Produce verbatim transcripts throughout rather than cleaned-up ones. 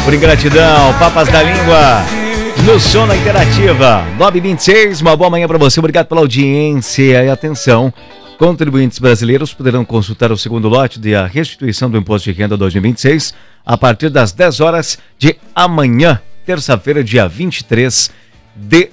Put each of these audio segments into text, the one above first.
por ingratidão, papas da língua, no som da Interativa. nove e vinte e seis, uma boa manhã para você, obrigado pela audiência e atenção. Contribuintes brasileiros poderão consultar o segundo lote da restituição do Imposto de Renda dois mil e vinte e seis a partir das dez horas de amanhã, terça-feira, dia vinte e três de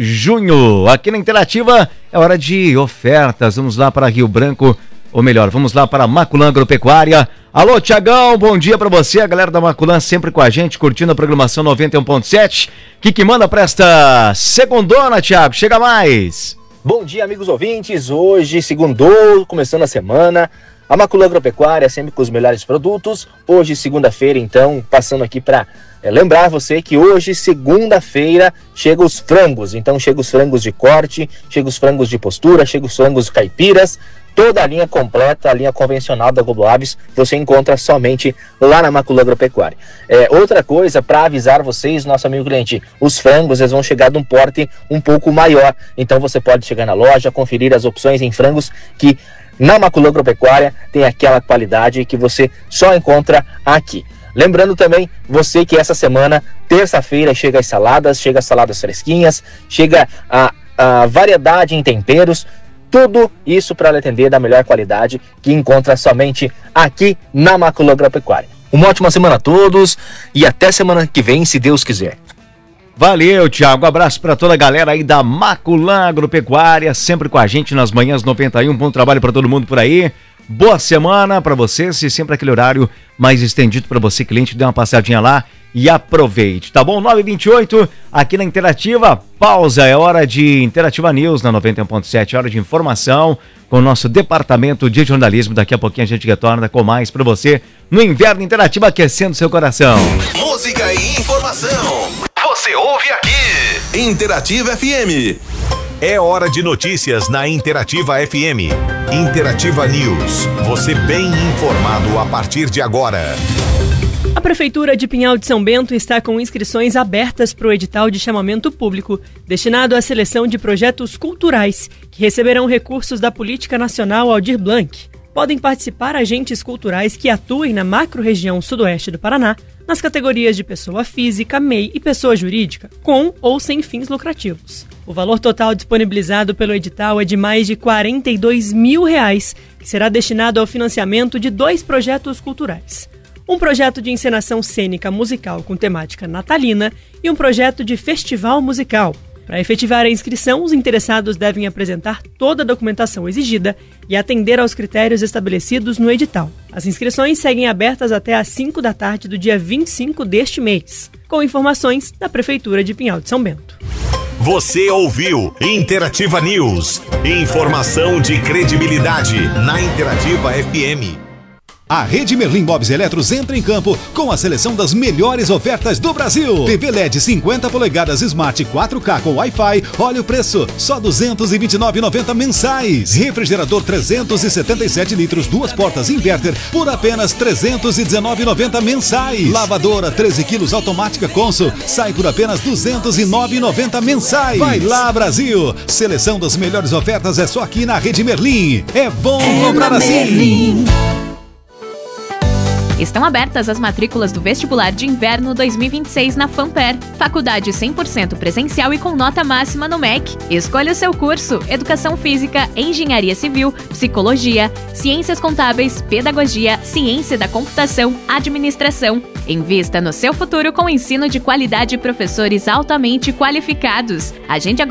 junho. Aqui na Interativa é hora de ofertas. Vamos lá para Rio Branco, ou melhor, vamos lá para Maculã Agropecuária. Alô, Tiagão, bom dia para você, a galera da Maculã sempre com a gente, curtindo a programação noventa e um ponto sete. O que que manda para esta segundona, Tiago? Chega mais! Bom dia, amigos ouvintes. Hoje, segundou, começando a semana. A Maculã Agropecuária sempre com os melhores produtos. Hoje, segunda-feira, então, passando aqui para é, lembrar você que hoje, segunda-feira, chegam os frangos. Então, chegam os frangos de corte, chegam os frangos de postura, chegam os frangos caipiras. Toda a linha completa, a linha convencional da Globo Aves, você encontra somente lá na Maculã Agropecuária. É, outra coisa, para avisar vocês, nosso amigo cliente, os frangos eles vão chegar de um porte um pouco maior. Então você pode chegar na loja, conferir as opções em frangos que na Maculã Agropecuária tem aquela qualidade que você só encontra aqui. Lembrando também, você que essa semana, terça-feira, chega as saladas, chega as saladas fresquinhas, chega a, a variedade em temperos. Tudo isso para lhe atender da melhor qualidade que encontra somente aqui na Maculã Agropecuária. Uma ótima semana a todos e até semana que vem, se Deus quiser. Valeu, Thiago. Um abraço para toda a galera aí da Maculã Agropecuária, sempre com a gente nas manhãs noventa e um. Bom trabalho para todo mundo por aí. Boa semana para vocês e sempre aquele horário mais estendido para você, cliente, dê uma passadinha lá e aproveite, tá bom? nove e vinte e oito, aqui na Interativa, pausa, é hora de Interativa News na noventa e um ponto sete, hora de informação com o nosso departamento de jornalismo. Daqui a pouquinho a gente retorna com mais pra você no Inverno Interativa, aquecendo seu coração. Música e informação, você ouve aqui, Interativa F M. É hora de notícias na Interativa F M. Interativa News, você bem informado a partir de agora. A Prefeitura de Pinhal de São Bento está com inscrições abertas para o edital de chamamento público destinado à seleção de projetos culturais que receberão recursos da Política Nacional Aldir Blanc. Podem participar agentes culturais que atuem na macro-região sudoeste do Paraná, nas categorias de pessoa física, M E I e pessoa jurídica, com ou sem fins lucrativos. O valor total disponibilizado pelo edital é de mais de quarenta e dois mil reais, que será destinado ao financiamento de dois projetos culturais. Um projeto de encenação cênica musical com temática natalina e um projeto de festival musical. Para efetivar a inscrição, os interessados devem apresentar toda a documentação exigida e atender aos critérios estabelecidos no edital. As inscrições seguem abertas até às cinco da tarde do dia vinte e cinco deste mês, com informações da Prefeitura de Pinhal de São Bento. Você ouviu Interativa News. Informação de credibilidade na Interativa F M. A Rede Merlin Móveis e Eletros entra em campo com a seleção das melhores ofertas do Brasil. T V L E D cinquenta polegadas Smart quatro K com Wi-Fi, olha o preço, só duzentos e vinte e nove reais e noventa centavos mensais. Refrigerador trezentos e setenta e sete litros, duas portas inverter por apenas trezentos e dezenove reais e noventa centavos mensais. Lavadora treze quilos automática Consul, sai por apenas duzentos e nove reais e noventa centavos mensais. Vai lá, Brasil! Seleção das melhores ofertas é só aqui na Rede Merlin. É bom é comprar assim! Estão abertas as matrículas do Vestibular de Inverno dois mil e vinte e seis na Fanper. Faculdade cem por cento presencial e com nota máxima no M E C. Escolha o seu curso: Educação Física, Engenharia Civil, Psicologia, Ciências Contábeis, Pedagogia, Ciência da Computação, Administração. Invista no seu futuro com ensino de qualidade e professores altamente qualificados. Agende agora.